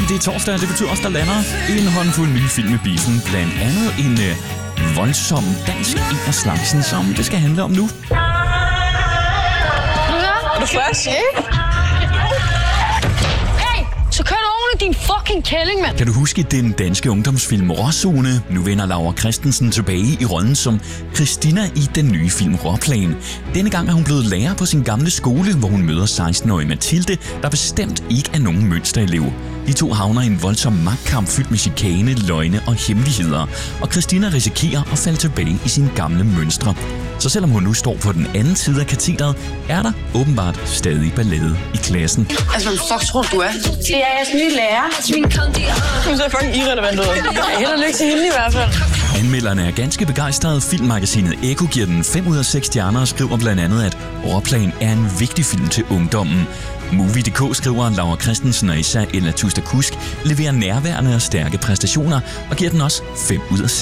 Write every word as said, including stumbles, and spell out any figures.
fordi det er torsdag, og det betyder også, der lander en håndfuld nye film i biffen. Blandt andet en øh, voldsom dansk en af slagsen, som det skal handle om nu. Er du frisk? Hey, så kør du oven i din fucking kælling, mand. Kan du huske den danske ungdomsfilm Råzone? Nu vender Laura Christensen tilbage i rollen som Christina i den nye film Råplan. Denne gang er hun blevet lærer på sin gamle skole, hvor hun møder seksten-årige Mathilde, der bestemt ikke er nogen mønsterelev. De to havner i en voldsom magtkamp fyldt med chikane, løgne og hemmeligheder, og Christina risikerer at falde tilbage i sine gamle mønstre. Så selvom hun nu står på den anden side af katedret, er der åbenbart stadig ballade i klassen. Altså, hvem fuck tror du er? Det er jeres nye lærer. Hun ser fucking irrelevant ud. Held og lykke til hende i hvert fald. Anmelderne er ganske begejstrede. Filmmagasinet Ekko giver den fem ud af seks stjerner og skriver blandt andet, at Råplan er en vigtig film til ungdommen. Movie punktum d k skriver, at Laura Christensen og især Ella Tuster Kusk leverer nærværende og stærke præstationer og giver den også fem ud af seks.